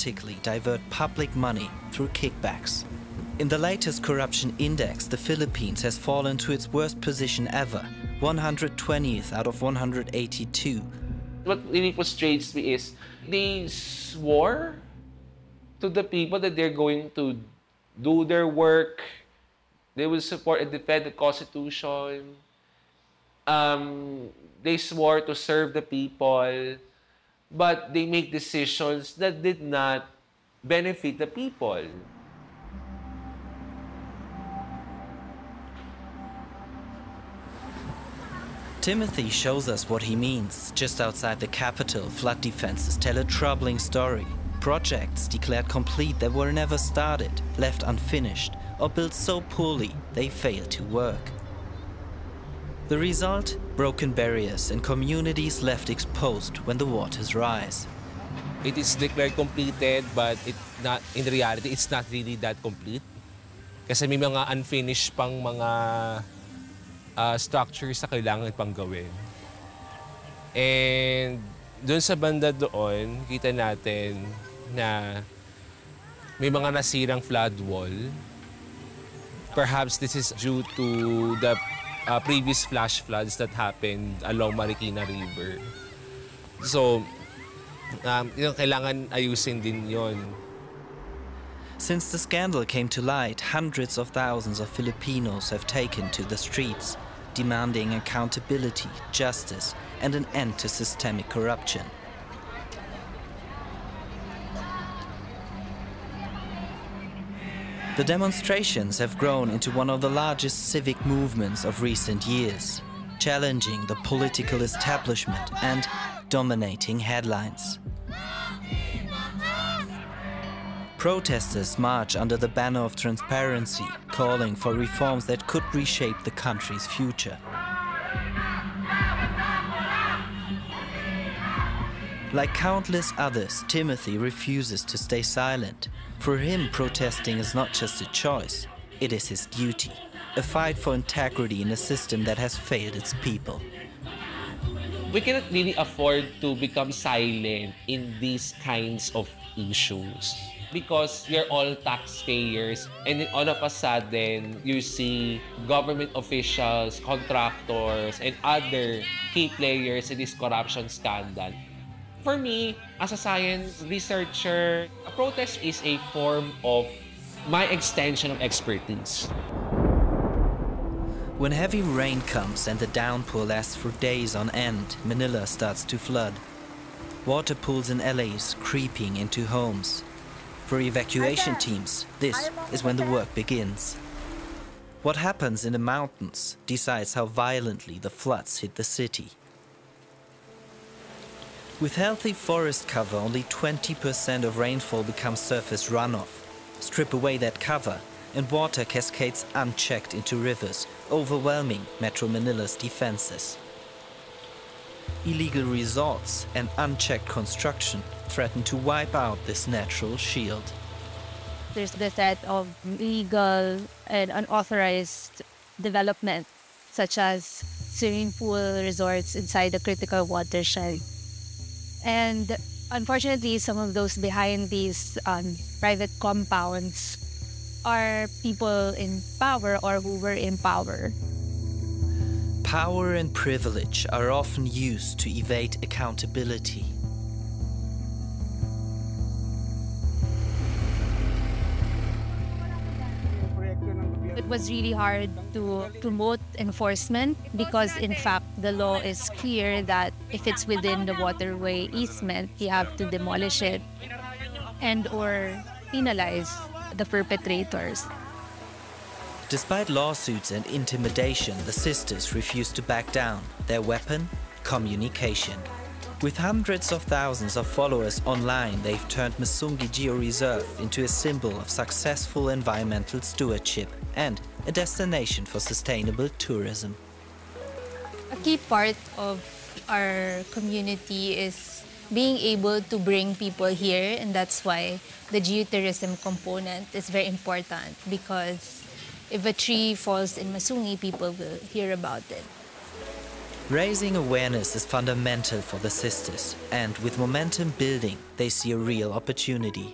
systematically divert public money through kickbacks. In the latest corruption index, the Philippines has fallen to its worst position ever, 120th out of 182. What really frustrates me is they swore to the people that they're going to do their work, they will support and defend the Constitution. They swore to serve the people, but they make decisions that did not benefit the people. Timothy shows us what he means. Just outside the capital, flood defenses tell a troubling story. Projects declared complete that were never started, left unfinished, or built so poorly they failed to work. The result? Broken barriers and communities left exposed when the waters rise. It is declared completed, but in reality, it's not really that complete. Kasi may mga unfinished pang mga structures na kailangan pang gawin. And doon sa banda doon, kita natin na may mga nasirang flood wall. Perhaps this is due to the previous flash floods that happened along Marikina River. So, kailangan ayusin din yon. Since the scandal came to light, hundreds of thousands of Filipinos have taken to the streets, demanding accountability, justice, and an end to systemic corruption. The demonstrations have grown into one of the largest civic movements of recent years, challenging the political establishment and dominating headlines. Protesters march under the banner of transparency, calling for reforms that could reshape the country's future. Like countless others, Timothy refuses to stay silent. For him, protesting is not just a choice, it is his duty, a fight for integrity in a system that has failed its people. We cannot really afford to become silent in these kinds of issues, because we are all taxpayers, and then all of a sudden, you see government officials, contractors, and other key players in this corruption scandal. For me, as a science researcher, a protest is a form of my extension of expertise. When heavy rain comes and the downpour lasts for days on end, Manila starts to flood. Water pools in LAs creeping into homes. For evacuation teams, this is when the work begins. What happens in the mountains decides how violently the floods hit the city. With healthy forest cover, only 20% of rainfall becomes surface runoff. Strip away that cover, and water cascades unchecked into rivers, overwhelming Metro Manila's defenses. Illegal resorts and unchecked construction threaten to wipe out this natural shield. There's the threat of illegal and unauthorized development, such as swimming pool resorts inside the critical watershed. And unfortunately, some of those behind these private compounds are people in power or who were in power. Power and privilege are often used to evade accountability. It was really hard to promote enforcement because, in fact, the law is clear that if it's within the waterway easement, you have to demolish it and or penalize the perpetrators. Despite lawsuits and intimidation, the sisters refuse to back down. Their weapon? Communication. With hundreds of thousands of followers online, they've turned Masungi Geo Reserve into a symbol of successful environmental stewardship and a destination for sustainable tourism. A key part of our community is being able to bring people here, and that's why the geotourism component is very important, because if a tree falls in Masungi, people will hear about it. Raising awareness is fundamental for the sisters, and with momentum building, they see a real opportunity.